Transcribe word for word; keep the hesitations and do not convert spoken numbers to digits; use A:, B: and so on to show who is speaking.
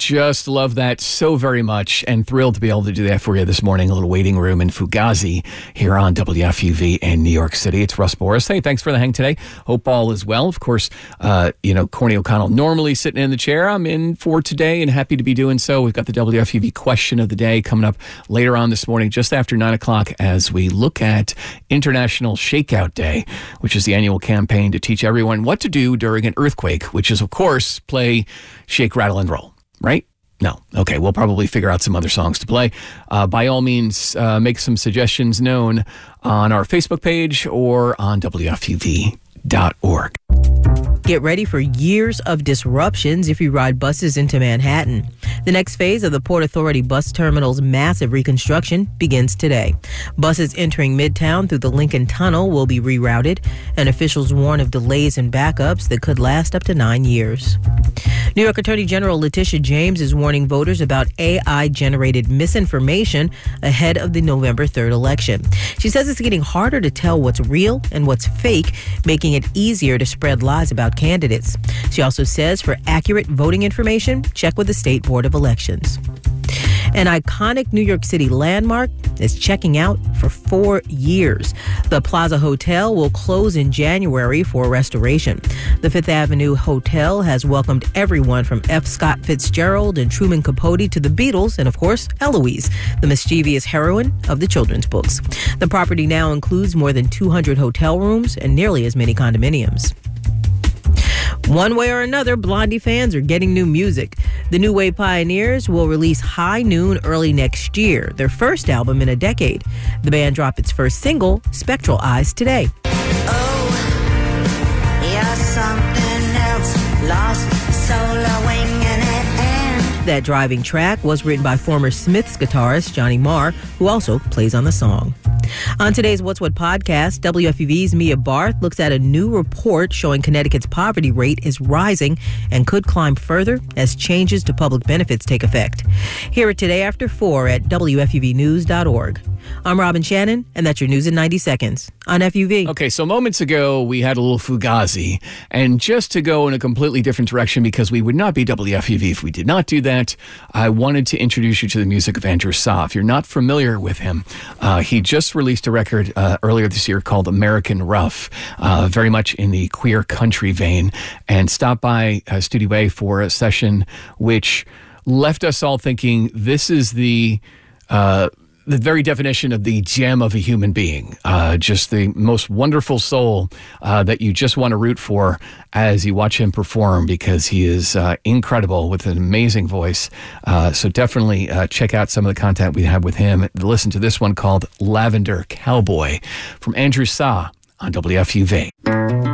A: just love that so very much and thrilled to be able to do that for you this morning. A little waiting room in Fugazi here on W F U V in New York City. It's Russ Boris. Hey, thanks for the hang today. Hope all is well. Of course, uh, you know, Corny O'Connell normally sitting in the chair. I'm in for today and happy to be doing so. We've got the W F U V question of the day coming up later on this morning, just after nine o'clock, as we look at International Shakeout Day, which is the annual campaign to teach everyone what to do during an earthquake, which is, of course, play, shake, rattle, and roll. Right? No. Okay, we'll probably figure out some other songs to play. Uh, by all means, uh, make some suggestions known on our Facebook page or on W F U V dot org.
B: Get ready for years of disruptions if you ride buses into Manhattan. The next phase of the Port Authority Bus Terminal's massive reconstruction begins today. Buses entering Midtown through the Lincoln Tunnel will be rerouted, and officials warn of delays and backups that could last up to nine years. New York Attorney General Letitia James is warning voters about A I-generated misinformation ahead of the November third election. She says it's getting harder to tell what's real and what's fake, making it easier to spread lies about candidates. She also says for accurate voting information, check with the State Board of Elections. An iconic New York City landmark is checking out for four years. The Plaza Hotel will close in January for restoration. The Fifth Avenue Hotel has welcomed everyone from F. Scott Fitzgerald and Truman Capote to the Beatles and, of course, Eloise, the mischievous heroine of the children's books. The property now includes more than two hundred hotel rooms and nearly as many condominiums. One way or another, Blondie fans are getting new music. The New Wave Pioneers will release High Noon early next year, their first album in a decade. The band dropped its first single, Spectral Eyes, today.
C: Oh, you're something else, lost solar winging it in.
B: That driving track was written by former Smiths guitarist Johnny Marr, who also plays on the song. On today's What's What podcast, W F U V's Mia Barth looks at a new report showing Connecticut's poverty rate is rising and could climb further as changes to public benefits take effect. Hear it today after four at W F U V news dot org. I'm Robin Shannon, and that's your news in ninety seconds on F U V.
A: Okay, so moments ago, we had a little Fugazi, and just to go in a completely different direction, because we would not be W F U V if we did not do that, I wanted to introduce you to the music of Andrew Saw. If you're not familiar with him, uh, he just released a record uh, earlier this year called American Rough, uh, very much in the queer country vein, and stopped by uh, Studio A for a session which left us all thinking this is the... Uh, the very definition of the gem of a human being, uh, just the most wonderful soul uh, that you just want to root for as you watch him perform, because he is uh, incredible with an amazing voice. Uh, so definitely uh, check out some of the content we have with him. Listen to this one called Lavender Cowboy from Andrew Saw on W F U V.